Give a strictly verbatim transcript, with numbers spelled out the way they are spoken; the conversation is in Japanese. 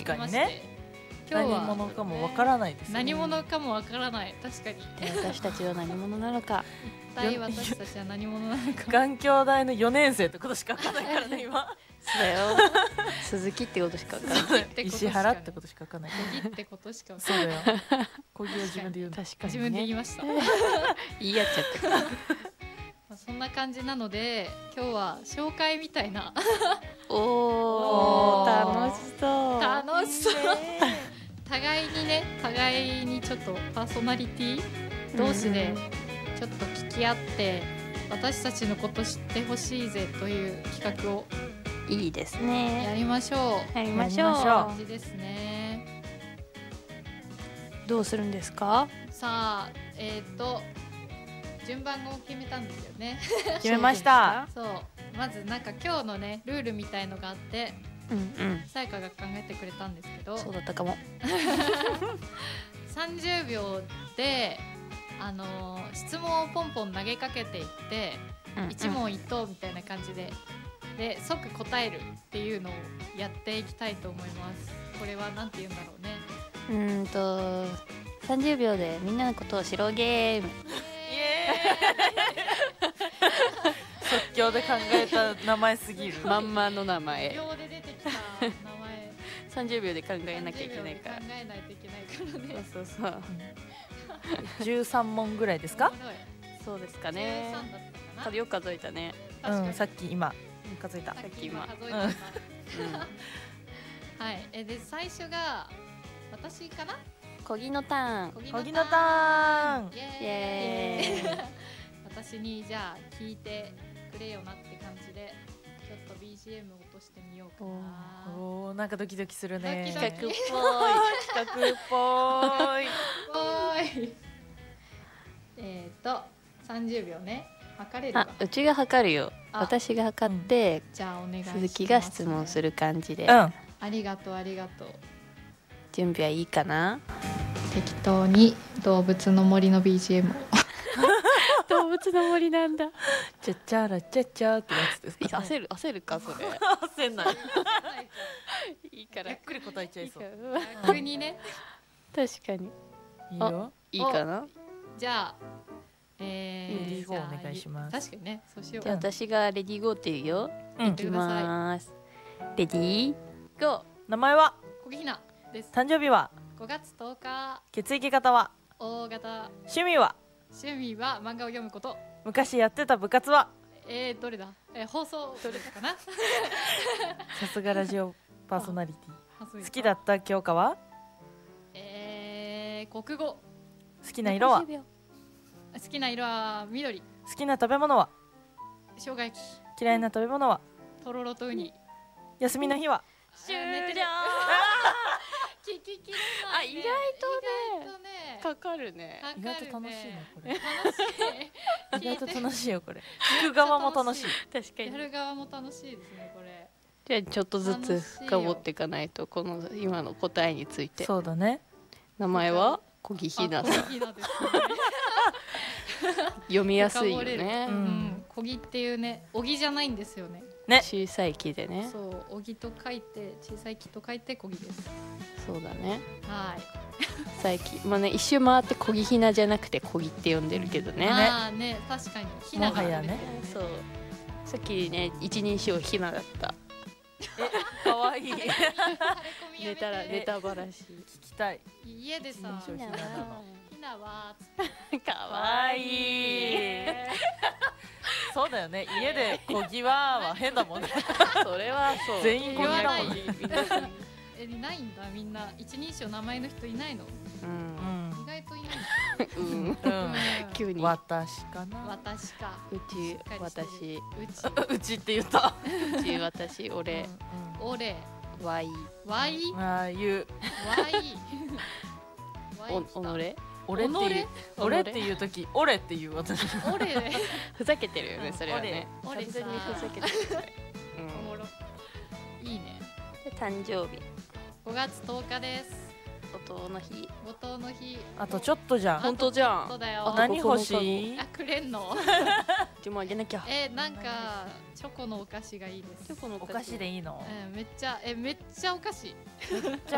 かにね。 今日は何者かもわからないですね。 何者かもわからない。確かに私たちは何者なのか。 一体私たちは何者なのか。 眼鏡大のよねん生ってことしか書かないからね今。 そうだよ。鈴木ってことしか書かない。 石原ってことしか書かない。 小木ってことしか。 そうだよ。小木は自分で言う。 確かに、ね、 自分で言いました。 言い合っちゃったから。 そんな感じなので今日は紹介みたいな。 おー楽しそう。 楽しそう。互いにね互いにちょっとパーソナリティ同士でちょっと聞き合って私たちのこと知ってほしいぜという企画をいいですね。 やりましょう。 やりましょう。 感じですね。 どうするんですか？ さあえっと順番を決めたんですよね。 決めました。 そうまずなんか今日のねルールみたいのがあって、 うんうん、 さやかが考えてくれたんですけど、 そうだったかも。 さんじゅうびょうで、あのー、質問をポンポン投げかけていって、うんうん、一問一答みたいな感じでで即答えるっていうのをやっていきたいと思います。これはなんて言うんだろうね。 うーんとさんじゅうびょうでみんなのことを知ろうゲーム。イエーイ即興で考えた名前すぎる。 まんまの名前。 秒で出てきた名前。 さんじゅうびょうで考えなきゃいけないから。 考えないといけないからね。 そうそうそう。 じゅうさんもんぐらいですか？ そうですかね。 じゅうさんだったかな。 よく数えたね。 うん、さっき今数えた。 さっき今数えた。はい。えで最初が私かな？ 小木のターン。 小木のターン。 イエーイ。私にじゃあ聞いてくれよなって感じでちょっと ビージーエム 落としてみようかな。 おお、なんかドキドキするね。 企画っぽい。 企画っぽい。 ぽい。えっとさんじゅうびょうね。測れるわ。 あ、うちが測るよ。私が測って、 じゃあお願いします。 鈴木が質問する感じで。 うん。ありがとうありがとう。 準備はいいかな？ 適当に動物の森の ビージーエム を。 動物の森なんだ。 チャチャラチャチャってやつですか？ 焦る焦るかそれ。 焦んない。 いいからゆっくり答えちゃいそう。 逆にね。 確かに。 いいよ。 いいかな？ じゃあ、えー、レディーゴーお願いします。 確かにね、そうしよう。 じゃあ私がレディーゴーって言うよ。いきます。レディーゴー。 名前は小木ひなです。 誕生日はごがつとおか。 血液型は O型。 趣味は趣味は漫画を読むこと。 昔やってた部活はえー、どれだ、えー、放送どれだかな。 さすがラジオパーソナリティ。好きだった教科はえー、国語。 好きな色は好きな色は緑。 好きな食べ物は生姜焼き。 嫌いな食べ物はとろろとウニ。 休みの日は終了。聞ききれない、ね、 あ、意外とねかかるね。 意外と楽しいねこれ。 楽しい。 意外と楽しいよこれ。聞く側も楽しい。 確かに。やる側も楽しいですねこれ。 じゃあちょっとずつ深掘っていかないとこの今の答えについて。 そうだね。 名前は小木ひなさん。読みやすいよね。 うん、小木っていうね、小木じゃないんですよね。 ね、小さい木でね。 そう、小木と書いて小さい木と書いて小木です。 そうだね。 はい。 最近まあね一周回って小木ひなじゃなくて小木って呼んでるけどね。 ああね、確かにひながね。 そう。さっきね一人称ひなだった。 え、可愛い。 ネタらネタばらし聞きたい。 家でさ、ひなは可愛い。 そうだよね。家で小木はは変だもんね。 それはそう。 全員小木だもんね。 え、ないんだみんな一人称名前の人いないの？ うん。 意外といない。 うん。急に。 私かな。 私か。 うち私。 うちうちって言った。 うち私俺。 俺。 わい。 わい。 あゆ。 わい。 おおのれ。 俺っていう俺っていう時俺っていう私。 俺。 ふざけてるよねそれはね。 俺さ。 ふざけてる。 おもろ。いいね。 誕生日。 ごがつとおかです。 後藤の日。 後藤の日。 あとちょっとじゃん。 本当じゃん。 そうだよ。 何欲しい？ あ、くれんの？ 自分あげなきゃ。 え、なんかチョコのお菓子がいいです。 チョコのお菓子でいいの？ うん、めっちゃえめっちゃお菓子。 めっち